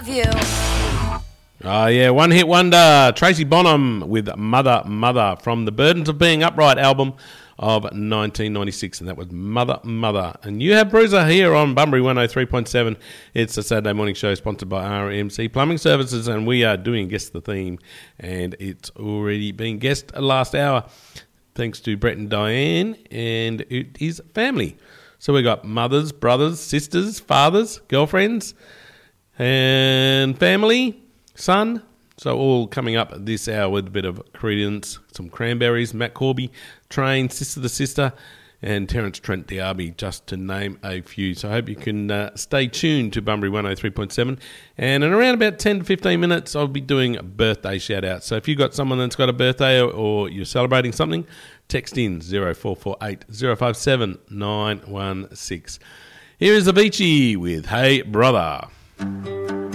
You. Oh, yeah, one-hit wonder. Tracy Bonham with Mother, Mother from the Burdens of Being Upright album of 1996, and that was Mother, Mother. And you have Bruiser here on Bunbury 103.7. It's a Saturday morning show sponsored by RMC Plumbing Services, and we are doing Guess the Theme, and it's already been guessed last hour, thanks to Brett and Diane, and it is family. So we got mothers, brothers, sisters, fathers, girlfriends, and family, son. So all coming up this hour with a bit of Credence, some Cranberries, Matt Corby, Train, Sister to Sister, and Terence Trent D'Arby, just to name a few. So I hope you can stay tuned to Bunbury 103.7. And in around about 10 to 15 minutes, I'll be doing a birthday shout-out. So if you've got someone that's got a birthday or you're celebrating something, text in 0448 057 916. Here is Avicii with Hey Brother.